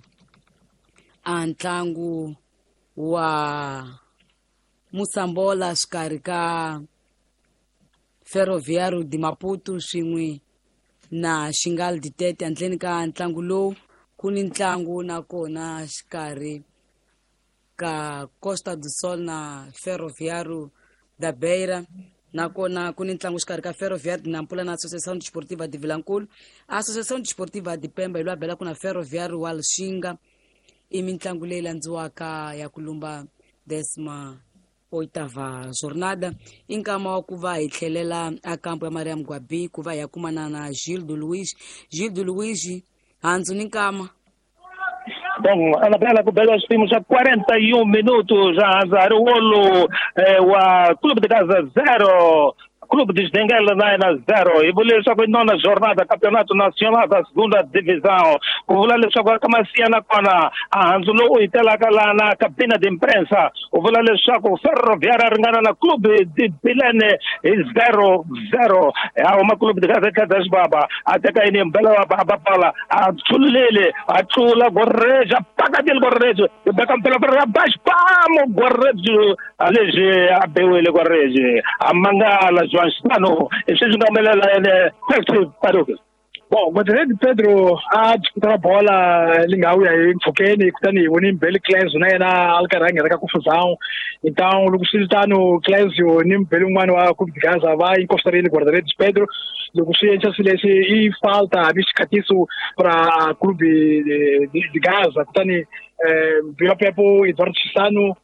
a ntlangu wa Musambola xikarhi ka Ferroviário de Maputo swin'we na Xingal de Tete handleni ka ntlangu lowu ku ni ntlangu nakona xikarhi ka Costa do Sol na Ferroviário da Beira nakona ku ni ntlangu xikarhi ka Ferroviário de Nampula na Associação Desportiva de Vilankulu. A Associação Desportiva de Pemba ilwa bela kuna Ferroviário wa Lixinga i mitlangu leyi landziwaka ya kulumba desma oitava jornada inkama wa ku va hi tlhelela a kampo ya Mariam Gwabi ku va ya kumana na Gilles de Luís. Gilles de Luís handzu ni nkama. Bom, ela bela com belos temos a quarenta e um minutos a Zaruolo eh, wa Clube de Gaza zero Clube de Xdenguela na zero. Evoluiu só com a nona jornada Campeonato Nacional da Segunda Divisão. O Vulale só com a Camacia na Cona. A Hanzulo e Telacala na cabina de imprensa. O Vulale só com o Ferroviária Arangana na Clube de Pilene zero zero. É uma Clube de Gaza Cadas Baba. Até que aí em Bela Babala. A Chulele, a Chula Gorreja, Pagadil Gorreja. O Becam pela Ferra Baixo, Pamo Gorreja. Alege, a Beuele Gorreja. A Mangala. João esse jogador é é bom gostaria de Pedro a disputar a bola lingal e aí Fokeni kutani woni Mbele Clésio né na Alcaranga da confusão então o Lucas está no Clésio nem Mbele um ano a Clube de Gaza vai encostar ele guarda-redes Pedro Lucas já se lesse e falta a biscatiço para a Clube de, de, de Gaza kutani eh, Vila Pepo Eduardo Chissano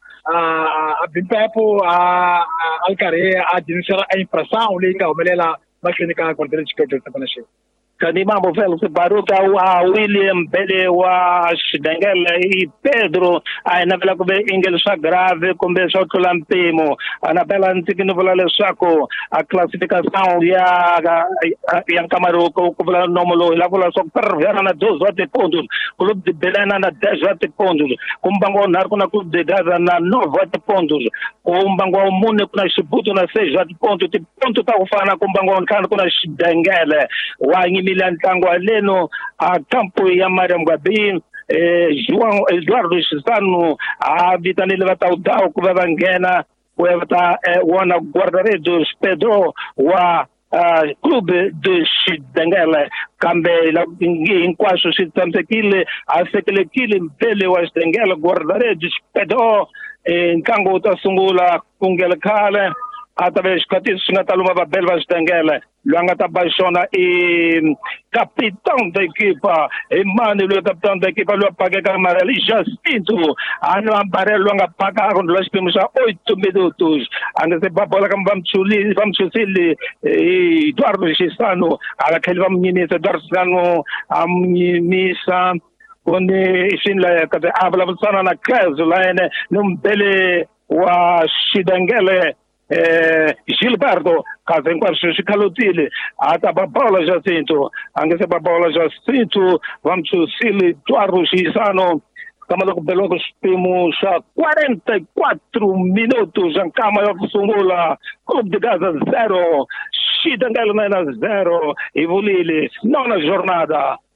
a Bimpepo a Alcare a denunciar a infração liga o melela makinika guarda-redes que eu também achei Kanima Bovelo Baruka wa William Bele wa Xdenguela e Pedro na vela kube Ingelsha grave kumbe shoto lampimo na bela antikino vela lesako a classificação ya ya Camaro ko vela nomolo la vela so pervera na dois pontos Clube de Belém na dez pontos kumbango narco na Clube de Gaza na nove pontos kumbango Mune kuna Shibuto na seis pontos ti ponto ta ufana kumbango nkana kuna Xdenguela wa Milan tango aleno a campo ya Mariam Gwabi eh, João Eduardo Chissano a vitani levata udao kubabangena wevata eh, wana guarda-redes Pedro wa uh, Clube de Xdenguela kambe la inquaso sitamse kile asekele kile Mbele wa Xdenguela guarda-redes Pedro eh, nkango utasungula kungela kale através de a Taluma Babel Xdenguela, Luanga Tabachona e capitão da equipa, Emmanuel, o capitão da equipa, Lua Paga Camarali, Jacinto, Ano Ambarelo, Luanga Paga, nós temos já oito minutos, Anda se Babola, vamos chuli, vamos chuli, Eduardo Chissano, aquele vamos ministro, Eduardo Chissano, a ministra, onde, enfim, a Vlavansana na casa, lá, num Mbele, wa Xdenguela, Eh, Gilberto, caso em quase Chicalotile, a Tababola Jacinto, anche se Babola Jacinto, vamos Sili, Eduardo Chissano, estamos com Belogos, temos quarenta e quatro minutos, em Câmara de Sungula, Clube de Gaza zero, Xdenguela zero, e Vulile, nona jornada.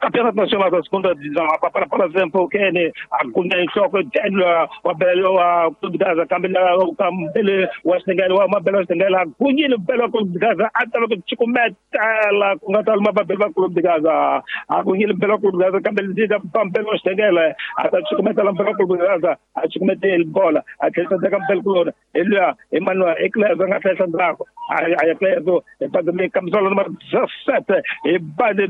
campeonato nacional da segunda divisão. Para, por exemplo, que a Cunha em choque, o Belo, a Clube de Gaza, o Cambele, o Estengel, o Mabelo Estengel, a Cunha, o Belo Clube de Gaza, até o Chico Meta, com a Talma Belo Clube de Gaza, a Cunha, o Belo Clube de Gaza, Cambele Diga, Belo Estengel, até o Chico Meta, o Belo Clube de Gaza, a Chico Meta, ele bola, a Chelsea de Campbell Clube, ele, Emmanuel, Eclair, a Festa Draco, a Eclair, e para também camisola número dezassete, e Bade,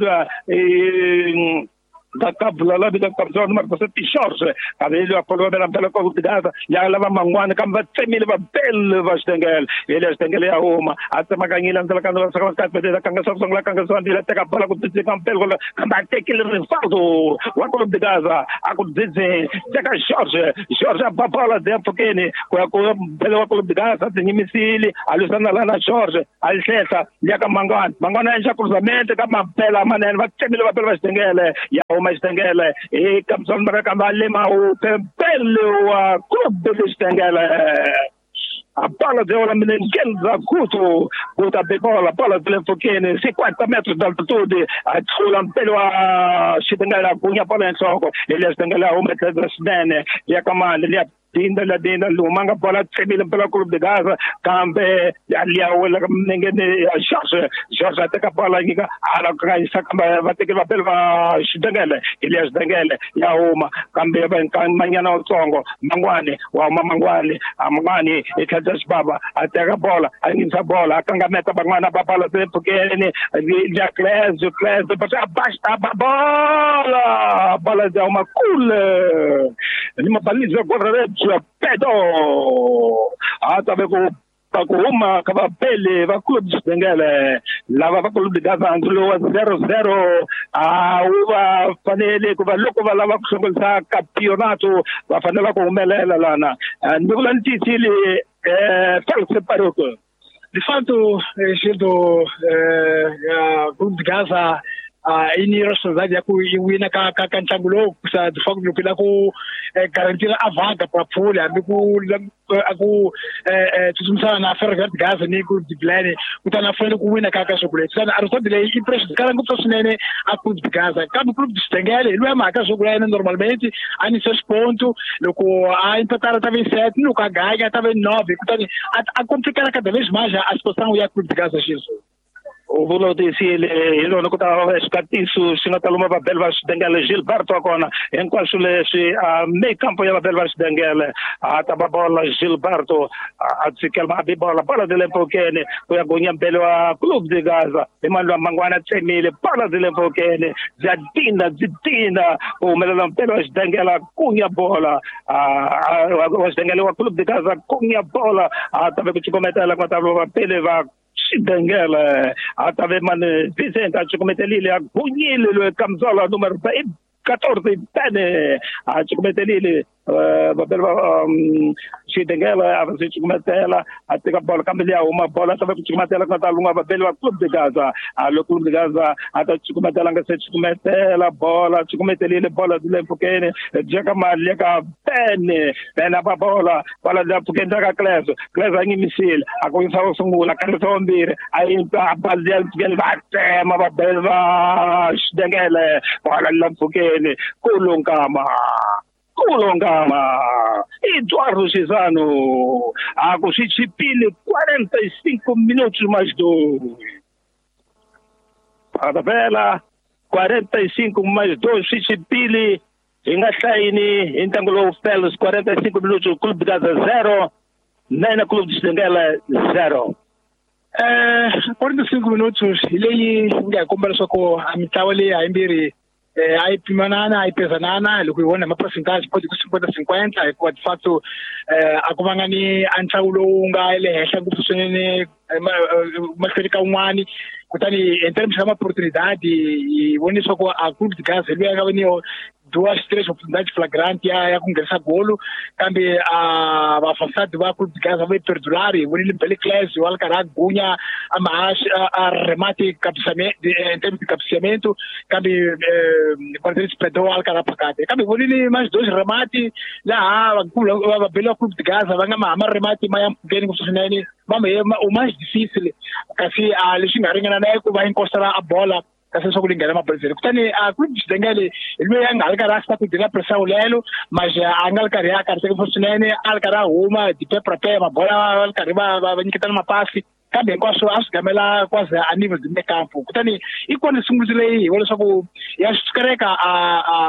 e da Cabla, lá da Cabla número dezassete, Jorge, a ele apoiou a Bela Clube de Gaza, e a Lava Manguana, Camba, Temil, Belo Vastengel, ele é Stengel, a Uma, até Maganhila, a Canga, a Canga, a Canga, a Canga, a Direita, a Bola, a Campbell, Camba, aquele respaldo, o Clube de Gaza, a Clube de Jorge, Jorge, a Bola, de Fokene, com a Belo Clube de Gaza, tem Missile, a Luciana Lana Jorge, a Cessa, e a Manguana, Manguana já cruzamento, a Bela Mané, Temil, Belo Vastengel, e a Uma Stengel, e Camson Maracamba, Lema, o Pelo, Clube de Stengel. A bola de ouro Menenguelza, Guto, Guta de bola, bola de Lenfoquene, cinquenta metros de altitude, a Tsulam pelo a Chitengala, Cunha Polenso, ele é Stengala, o Metre de Sdene, e a Camanda, ele é Dinda la Dinda, Lumanga, bola de Semil pelo Clube de Gaza, Cambe, ali a Ola, Mengue, a Jorge, Jorge, até que a bola, a Araca, Sacamba, vai ter que ir pela Chitengala, ele é Stengala, e a Uma, Cambe, Manhã no Songo, Manguane, o Alma Manguane, a Manguane, e que Baba, até a bola, a Insa bola, a Cangameta Bagmana, a bola, porque ele já cresce, cresce, depois abasta a bola, a bola de uma cula, uma baliza agora, pedo, ah, também com uma Cavapele, va Clube de Stengel, lá vai Clube de Gaza, Anglo, zero zero, a Uva Fanele, que vai louco, vai lá com o campeonato, vai fazer com o Melela lá na Nuglanti, ele falso separou. De fato, Gildo, a Clube de Gaza, a ini responsabilidade ku iwina ka ka kantangulo sa de fato no pila ku garantir a vaga para folha ku aku tudo sana na ferro de Gaza ni ku de plane ku tá na frente ku wina ka ka chocolate sana arso de lei impresso cara ku tosnene a Clube de Gaza cada clube de Stengel ele é marca chocolate normalmente ani seis pontos logo a empatar estava em sete no ka ganha estava em nove então a complicar cada vez mais a situação e a Clube de Gaza isso. O volo desse ele ele não estava escatiço se não tá uma Belva Stengel Gilberto agora enquanto se a meio campo ela Belva Stengel a tava bola Gilberto a se calma a bola bola de Lempoquene foi a ganhar pelo Clube de Gaza e mandou a Manguana Temile bola de Lempoquene Jadina Jadina o melhor pelo Stengel cunha bola a o Stengel o Clube de Gaza cunha bola a tava que cometer ela com a tava peleva Stengel, a tave man Vicente, a comete lili a Cunhile, le camisola numero quatorze, bene, a comete lili, Stengel, a você comete ela, a ter a bola cambiar uma bola, tava que comete ela contra uma babela Clube de Gaza, a lo Clube de Gaza, a te comete ela que se comete ela bola, te comete lili bola de Lempoquene, jaga malha bene, bene a bola, bola de porque jaga Cleso, Cleso em Missile, a começar o som, a cara zombir, aí a bazel que vai ter uma babela Stengel, bola Lempoquene, Kulungama. Kulongama, Eduardo Cisano, a Cosicipile, quarenta e cinco minutos mais dois. Parabela, quarenta e cinco mais dois, Cicipile, Engachaini, Entangolo Pelos, quarenta e cinco minutos, Clube de Gaza zero, Nena Clube de Stengel zero. É, quarenta e cinco minutos, ele conversou com a Mitawali, a Imbiri. É, aí pimanana, aí pesanana, ele que uma porcentagem pode ser cinquenta a cinquenta, é de fato a comangani antaulunga ele é algo funcionando mas que um ano kutani em termos de uma oportunidade e o nisso com a Clube de Gaza ele é ganhou duas três oportunidades flagrantes a congressar golo também a avançar do Clube de Gaza vai perdurar e o ele pelo classe o Alcaraz gunha a mais a remate cabeceamento em termos de cabeceamento também quando ele pedou Alcaraz para cá também o ele mais dois remates lá a Clube de Gaza vai ganhar mais remate mais ganho com o mais difícil, porque a Lixingarinha na vai encostar a bola kasi swa ku lingana mapoliseni kutani a club xidengele loyi a nga ri karhi a sita ku dila pressure lelo mas a nga ri karhi a karhi teka swinene a ri karhi a huma dipeprape mabola va ri karhi va va nyiketana mapasi kambe hinkwaswo a swi gamela kwaze a nivel de campo kutani i kona sungulisi leyi hi vona leswaku ya swi kereka a a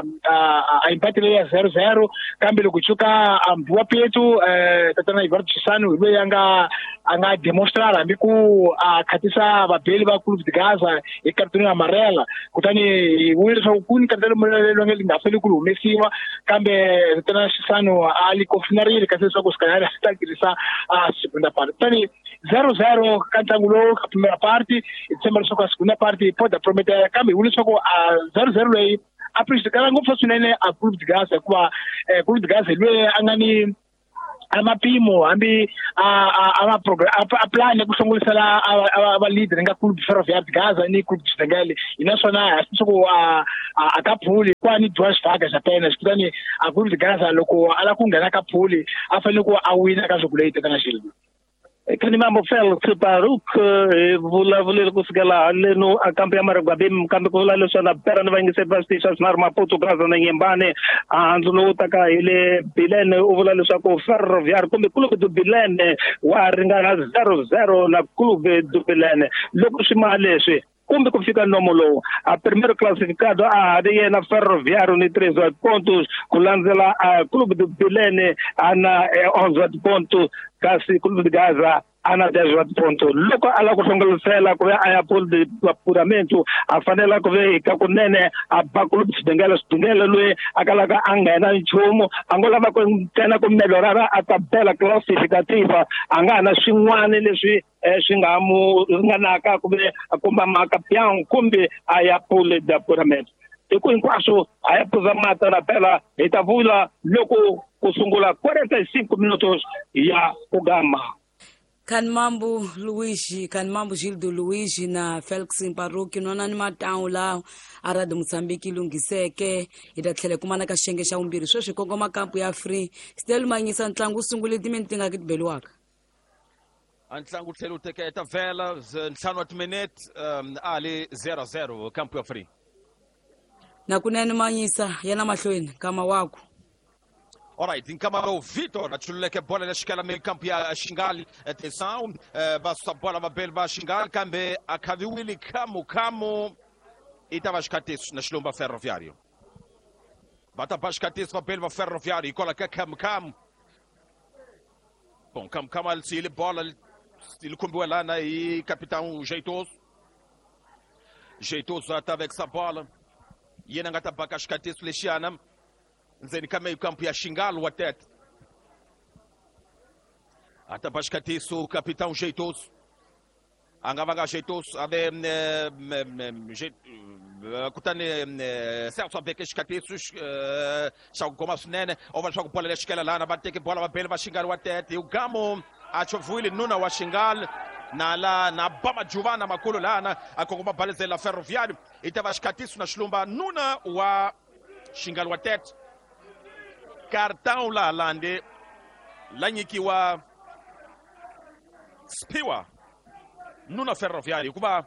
a impact leyi ya zero zero kambe loko chuka ambuwa petu eh tatana Ivardo Chisano hi loyi a nga a nga demonstrara hambi ku a khatisa vabeli va Club de Gaza hi kartoni amarela kutani hi vule leswaku ku ni kartelo molelo nge nga feli ku humesiwa kambe tatana Chisano a li confinarile kasi leswaku Scanari a ta tirhisa a segunda parte kutani zero zero ka ntlangu lowu ka primera party hi tshemba leswaku a segunda party poda prometela kambe hi vule leswaku a zero zero leyi a prixikala ngopfu swinene a Club de Gaza hikuva Club de Gaza hi loyi a nga ni amapimo hambi ama program a plan ku hlongolisela aba leader nga Club Ferroviário de Gaza ni Club Xidengele inaswona asikuku a ka phuli kwani Duas Vagas apenas kutani a Club de Gaza loko ala ku nghena ka phuli a fanele ku a wina ka zokulate kana xilo kani mambo fel Baruk vulavulile kusukela leno a kampi ya Maragwabim kambi kuvula leswaku na pera ni vangise pastisha smar Maputo Gaza na Nyembane handzu lowu taka ile Bilene u vula leswaku Ferroviário kumbe Club du Bilene wa ringana zero zero na Club du Bilene loko swima leswi kumbe ku fika nomo lowu a primeiro classificado a de yena Ferroviário ni treze pontos ku landzela a Club du Bilene ana onze pontos kasi Club de Gaza ana dez pontos loko ala ku hlongolisela ku ya pool de apuramento a fanela ku ve ka kunene a ba Club Xidengele Xidengele loyi akalaka a nghena nchumu angola va ku tena ku melhorara a tabela classificativa anga na swin'wana leswi swi nga mu ringanaka ku ve a komba makapian kumbe a ya pool de apuramento iku hinkwaswo a ya phuza mata na pela hi ta vula loko ku sungula quarenta e cinco minutos ya kugama Kanmambo Luigi, Kanmambo Gildo Luigi na Felix Mparuki nona ni matau la arada Mozambique lungiseke idatlhele kumana ka xenge xa umbirhi sweswi kongoma kampu ya free still manyisa ntlangu sungule timinti nga kitibeliwaka ntlangu tlhelo teketa vela ntlhanu wa timinete ali zero zero kampu ya free na kunene manyisa yana mahlweni kama wako. Alright, inkamaro Vitor achuleke bola la shikala me kampu ya Shingali atenção basta bola mabel ba Shingali kambe akaviwili kamu kamu itava shikatesu na Shilomba Ferroviário bata bashikatesu mabel ba Ferroviário ikola ka kamu kamu bom kamu kamu alsile bola ele combiou lá na e capitão Jeitoso Jeitoso atava essa bola yena ngata baka shikatesu leshiana nzeni kama meio campo ya Xingalo wa tete ata bashikatiso o capitão Jeitoso angavanga Jeitoso ave kutani certo abe que shikatiso shago koma sunene ova shago bola le shikela lana bateke bola mabele ba Xingalo wa tete o gamo achovuile nuna wa Xingalo na la na bama Giovanna makolo lana akongoma baleze la Ferroviário itava shikatiso na Shilomba nuna wa Xingalo wa tete cartão lá lande lanyikiwa spiwa nuna Ferroviário kuba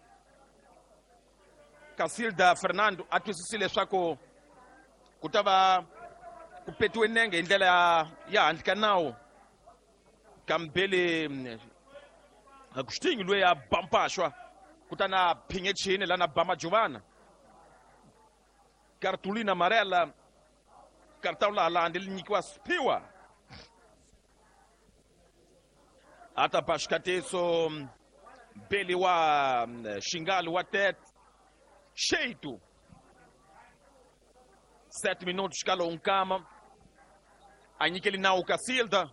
Casilda Fernando atwisisile swako kutava kupetwe nenge indlela ya andikanao kambele Agostinho lwe ya bampashwa kutana pinye chini lana bama Giovanna cartolina amarela cartão lá lá ele nikiwa spiwa ata bashkateso beli wa Xingalo wa tete cheito sete minutos calo um cama anikeli na o Casilda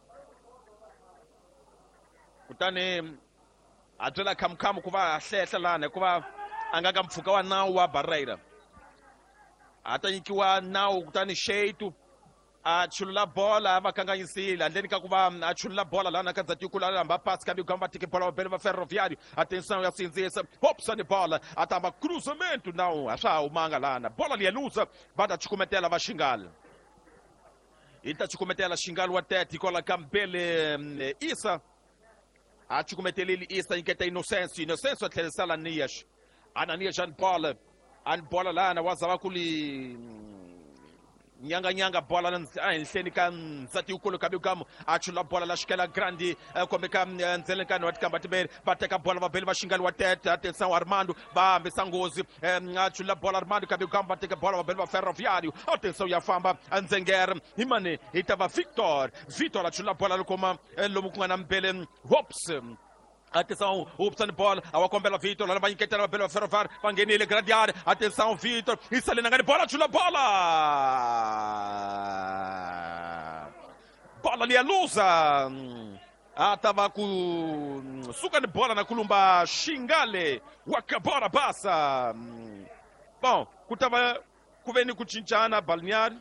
kutane atela kamkamu kuva hlehla lana kuva angaka mfuka wa nawu wa Barreira ata nyikiwa nawu kutani cheito a chulula bola vakanganyisile andleni ka kuva a chulula bola lana ka dzatikula lamba pasi kambi kamba tike bola bele va Ferroviário atenção ya sinzesa hopsa ni bola atamba cruzamento não acha o manga lana bola lielusa bada chikumetela va Xingalo ita chikumetela Xingalo wa tete kola kambele Isa a chikumetela Isa inketa Inocêncio Inocêncio atlesala nias Anania Jean Paul anbola lana wazama kuli nyanga nyanga bola enhleni ka ntsati ukulu kabi ukam achula bola la shikela grandi kombe ka nzele ka no atkamba tibere bateka bola babeli bashingali watete atenção Armando ba mesangozi achula bola Armando kabi ukam bateka bola babeli ba Ferroviário atenção ya famba Nzenger imane itava Victor Victor achula bola lokoma lomukungana mbele Hops. Atenção, Upsan bola, a Combela Vitor, ela vai inquietar pelo Ferroviário, vai ganhar ele grande área. Atenção, Vitor, isso ali na grande bola, tira a bola. Bola ali a Lusa. Ah, tava com suca de bola na Columba Xingale, Wakabora passa. Bom, kutava kuveni kuchinchana balneário.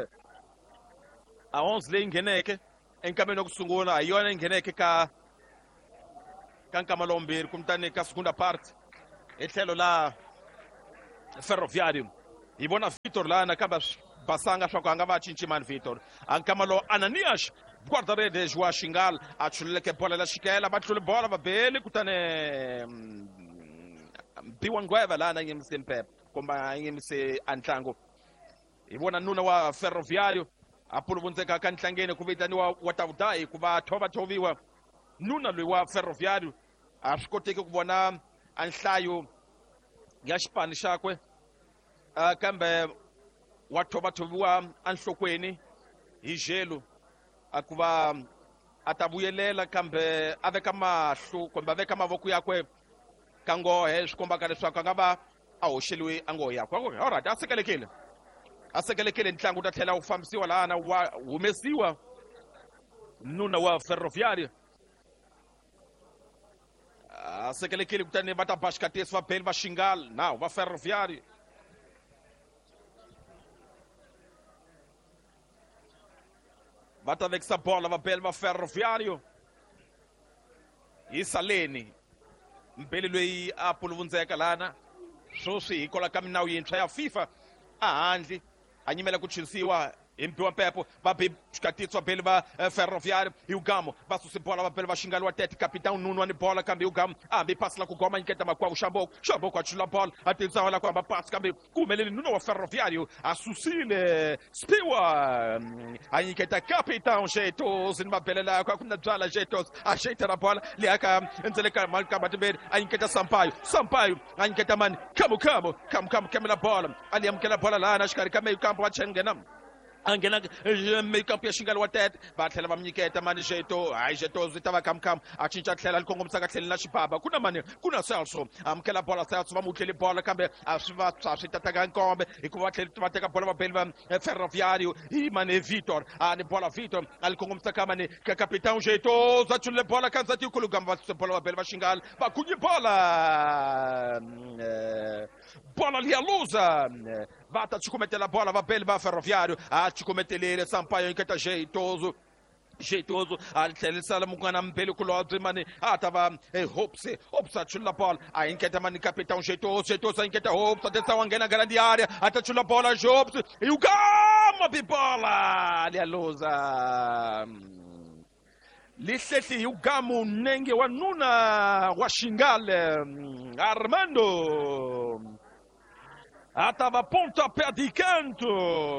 A onze lei ngeneke, encaminhou kusungula, a Iona ngeneke ka Kankama-Lombir, kumtani ka segunda parte, etlelo lá Ferroviário. E bona Vitor lá na caba basanga só anga va chinchiman Vitor. Ankamalo Ananias, guarda-redes João Xingal, achule que bola la shikela, batule bola va bele kutane Piwangueva lá na M C Pep, como a M C Antlango. E bona nuna wa Ferroviário, apolo bunzeka kantlangene kuvitani wa watavudai kuva thoba thoviwa. Nuna lwa Ferroviário a swi koteki ku vona a nhlayo ya xipano xakwe kambe wa thovathoviwa enhlokweni hi jelo a ku va a ta vuyelela kambe a veka mahlo kumbe a veka mavoko yakwe ka ngohe swi kombaka leswaku a nga va a hoxeliwe a ngohe yakwe alright a sekelekile a sekelekile ntlangu ta tlhela wu fambisiwa lahana wa humesiwa nuna wa Ferroviário. Se aquele que tem bata bascates va pel va Xingal, não, va Ferroviário. Bata avec essa bola va pel va Ferroviário. E Salene. Mpele lui a pulvunzeka lana. Sosi kola kaminau yintra ya FIFA. A andi anyimela kuchinsiwa impiwa pepo va buscatizwa pelo va Ferroviário e o Gamo va se bola va pelo va Xingal o atete capitão Nuno ani bola cambio o Gamo ah me passa lá com goma inquieta ma qua o Xambou Xambou com a bola atenção lá com a passa cambio como ele Nuno o Ferroviário a Sucile spiwa a inquieta capitão Jeitos in va pelo lá com a jala Jeitos ajeita a bola li aka nzeleka mal kaba de a inquieta Sampaio Sampaio a inquieta man Camu Camu Camu Camu Camu la bola ali am que la bola lá na escarica meio campo a Schengenam angena meio campo ya Xingal watete bathlela bamnyiketa mani jeto hayi jeto zitava kamkam achincha tlhela likongomisa katlheli na xibaba kuna mani kuna Celso amkela bola Celso va mutlheli bola kambe a swi va swi tataka nkombe hikuva tlheli va teka bola va beli va Ferroviário hi mani Vitor a ni bola Vitor alikongomisa ka mani ka capitão jeto zatchule bola kanzati ukulugamba va bola va beli va Xingal va kunyi bola bola li a Lusa Vata te cometer a bola, va bem, va Ferroviário, a te cometer ele, Sampaio, que tá jeitoso, jeitoso, a ele sala mukana mpelo kulozi mani, a tava Hops, Hops a chula bola, a inquieta mani capitão jeitoso, jeitoso a inquieta Hops, atenção angena grande área, a te chula bola Hops, e o Gama bibola, ali a Lusa. Lisseti o Gamo nenge wa Nuna wa Xingal, Armando. Atava pontapé de canto.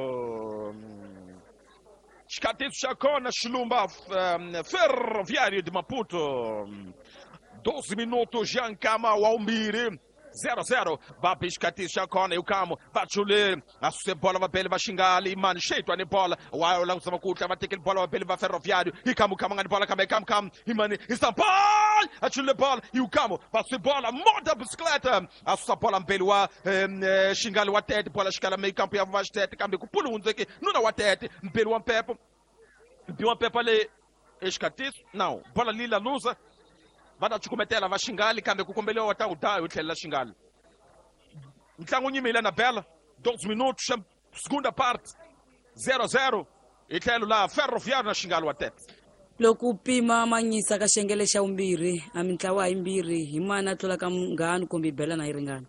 Escateto Chacona, Chilumba, Ferroviário de Maputo. doze minutos, Jancama, Walmiri. zero a zero, va Piscati Chacona e o Camo, va Chule, a sua bola va pele va Xingali, mano, cheio a bola, o Ao lá usava curta, va ter que bola va pele va Ferroviário, e Camo, Camo, a bola, Camo, Camo, Camo, e mano, Estampal, a Chule bola, e o Camo, va sua bola, moda bicicleta, a sua bola pele wa Xingali, o atete, bola escala meio campo, e a voz tete, Camo, com pulo, não sei que, não é o atete, pelo um pepo, pelo um pepo ali, Escatis, não, bola lila, lusa, vai te cometer va Xingali kambe ku kombele wa ta uta uthlela Xingali ntlangu nyimile na bela doze minutos segunda parte zero a zero itlhelo la Ferroviário na Xingali wa tete loko pima manyisa ka xengele xa umbirhi a mitlawa himbirhi hi mana tlula ka munghano kumbe bela na yi ringana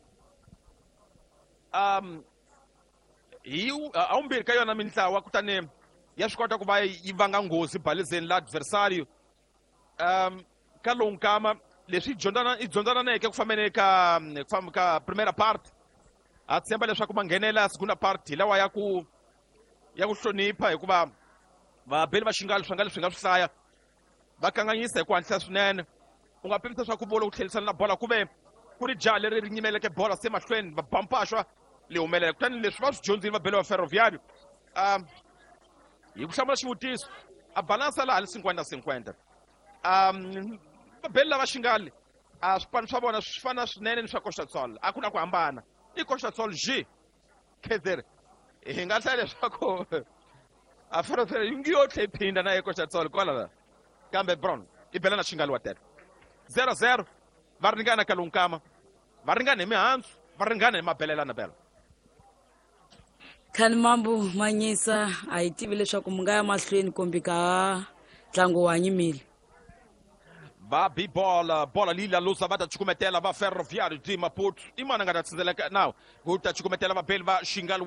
um hi a umbirhi ka yona mitlawa kutani ya swi kota ku va yi vanga nghozi balizeni la adversário um Kalonkama leswi dyondzana i dyondzananeke ku fambeni ka ku famba ka primera part a tshemba leswaku ma nghenela segunda part lawa ya ku ya ku hlonipha hikuva vabeli va xingali swi nga leswi nga swi hlaya va kanganyisa hi ku hatlisa swinene u nga pimisa swa ku vula ku tlhelisana na bola ku ve ku ri jaha leri ri nyimeleke bola se mahlweni va bampaxwa li humelela kutani leswi va swi dyondzile vabeli va ferroviario um hi ku hlamula xivutiso a balansa laha li cinquanta cinquanta um vabeli lava xingali a swipano swa vona swi fana swinene ni swa Costa-Sol a ku na ku hambana i Costa-Sol G K Z R hi nga hlaya leswaku a ferroviario yi ngi yo tlhe phinda na Costa-Sol kwala kambe Brown i bela na xingali wa tete zero zero va ringana ka lunkama va ringana hi mihandzu va ringana hi mabelelana bela khani Mambo Manyisa a hi tivi leswaku mi nga ya mahlweni kumbe ka ntlangu wa nyimile va b-ball bola lila luza va ta cukumetela va ferroviario di Maputo imana nga ta tsindzela nawu ku ta cukumetela vabeli va xingali